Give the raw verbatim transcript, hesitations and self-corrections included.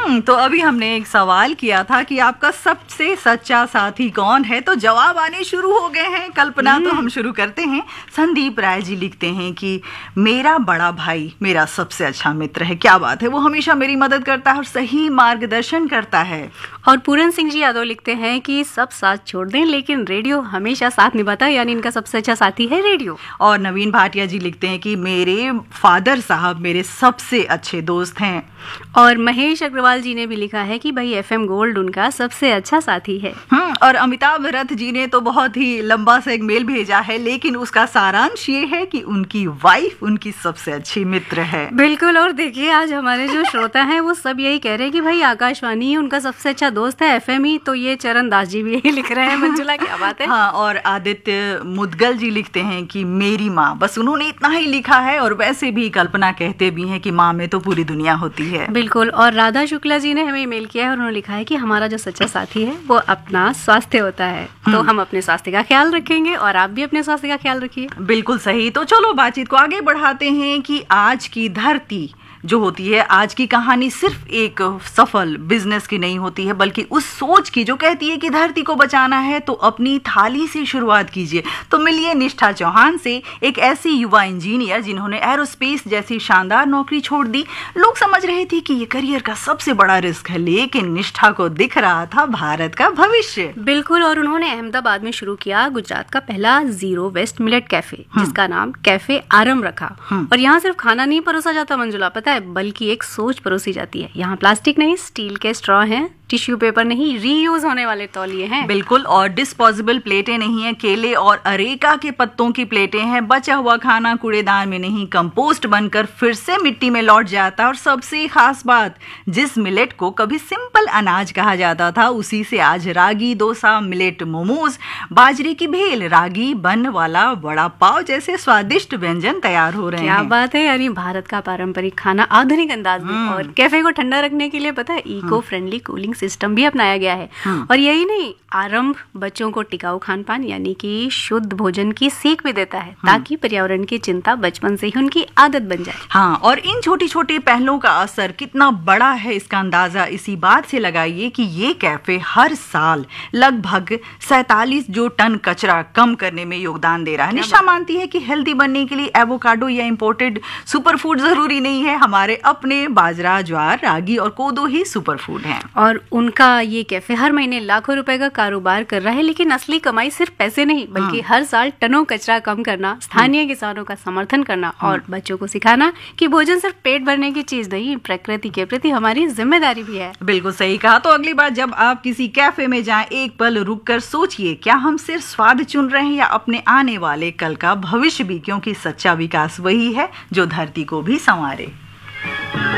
हम्म तो अभी हमने एक सवाल किया था कि आपका सबसे सच्चा साथी कौन है, तो जवाब आने शुरू हो गए हैं। कल्पना, तो हम शुरू करते हैं। संदीप राय जी लिखते हैं कि मेरा बड़ा भाई मेरा सबसे अच्छा मित्र है। क्या बात है, वो हमेशा मेरी मदद करता है और सही मार्गदर्शन करता है। और पूरन सिंह जी यादव लिखते हैं कि सब साथ छोड़ दें लेकिन रेडियो हमेशा साथ निभाता है, यानी इनका सबसे अच्छा साथी है रेडियो। और नवीन भाटिया जी लिखते हैं कि मेरे फादर साहब मेरे सबसे अच्छे दोस्त हैं। और महेश अग्रवाल जी ने भी लिखा है कि भाई एफएम गोल्ड उनका सबसे अच्छा साथी है। हम्म और अमिताभ रथ जी ने तो बहुत ही लंबा सा एक मेल भेजा है, लेकिन उसका सारांश ये है कि उनकी वाइफ उनकी सबसे अच्छी मित्र है। बिल्कुल। और देखिए आज हमारे जो श्रोता हैं वो सब यही कह रहे हैं कि भाई आकाशवाणी उनका सबसे अच्छा दोस्त है, एफएम ही। तो ये चरण दास जी भी यही लिख रहे हैं। मंजुला, क्या बात है। हाँ, और आदित्य मुदगल जी लिखते हैं कि मेरी माँ, बस उन्होंने इतना ही लिखा है। और वैसे भी कल्पना कहते भी हैं कि माँ में तो पूरी दुनिया होती है। बिल्कुल। और राधा शुक्ला जी ने हमें ईमेल किया है और उन्होंने लिखा है कि हमारा जो सच्चा साथी है वो अपना स्वास्थ्य होता है। तो हम अपने स्वास्थ्य का ख्याल रखेंगे और आप भी अपने स्वास्थ्य का ख्याल रखिए। बिल्कुल सही। तो चलो बातचीत को आगे बढ़ाते हैं कि आज की धरती जो होती है, आज की कहानी सिर्फ एक सफल बिजनेस की नहीं होती है, बल्कि उस सोच की जो कहती है कि धरती को बचाना है तो अपनी थाली से शुरुआत कीजिए। तो मिलिए निष्ठा चौहान से, एक ऐसी युवा इंजीनियर जिन्होंने एरोस्पेस जैसी शानदार नौकरी छोड़ दी। लोग समझ रहे थे कि ये करियर का सबसे बड़ा रिस्क है, लेकिन निष्ठा को दिख रहा था भारत का भविष्य। बिल्कुल। और उन्होंने अहमदाबाद में शुरू किया गुजरात का पहला जीरो वेस्ट मिलेट कैफे, जिसका नाम कैफे आरम रखा। और यहाँ सिर्फ खाना नहीं परोसा जाता मंजुला, पता है, बल्कि एक सोच परोसी जाती है। यहाँ प्लास्टिक नहीं, स्टील के स्ट्रॉ हैं, टिश्यू पेपर नहीं, रीयूज होने वाले तौलिए हैं। बिल्कुल। और डिस्पोजेबल प्लेटें नहीं है, केले और अरेका के पत्तों की प्लेटें हैं। बचा हुआ खाना कूड़ेदान में नहीं, कंपोस्ट बनकर फिर से मिट्टी में लौट जाता। और सबसे खास बात, जिस मिलेट को कभी सिंपल अनाज कहा जाता था, उसी से आज रागी डोसा, मिलेट मोमोज, बाजरे की भेल, रागी बन वाला वड़ा पाव जैसे स्वादिष्ट व्यंजन तैयार हो रहे हैं। क्या बात है, यानी भारत का पारंपरिक खाना आधुनिक अंदाज में। और कैफे को ठंडा रखने के लिए पता है इको फ्रेंडली कूलिंग सिस्टम भी अपनाया गया है। और यही नहीं, आरंभ बच्चों को टिकाऊ खान पान यानी कि शुद्ध भोजन की सीख भी देता है, ताकि पर्यावरण की चिंता बचपन से ही उनकी आदत बन जाए। हाँ, और इन छोटी छोटी पहलों का असर कितना बड़ा है, इसका अंदाजा इसी बात से लगाइए कि ये कैफे हर साल लगभग सैतालीस जो टन कचरा कम करने में योगदान दे रहा है। निशा मानती है कि हेल्दी बनने के लिए एवोकाडो या इम्पोर्टेड सुपर फूड जरूरी नहीं है, हमारे अपने बाजरा, ज्वार, रागी और कोदो ही सुपर फूड हैं। और उनका ये कैफे हर महीने लाखों रुपए का कारोबार कर रहा है, लेकिन असली कमाई सिर्फ पैसे नहीं, बल्कि हर साल टनों कचरा कम करना, स्थानीय किसानों का समर्थन करना और बच्चों को सिखाना कि भोजन सिर्फ पेट भरने की चीज नहीं, प्रकृति के प्रति हमारी जिम्मेदारी भी है। बिल्कुल सही कहा। तो अगली बार जब आप किसी कैफे में जाएं, एक पल रुक कर सोचिए, क्या हम सिर्फ स्वाद चुन रहे हैं या अपने आने वाले कल का भविष्य भी, क्योंकि सच्चा विकास वही है जो धरती को भी संवारे।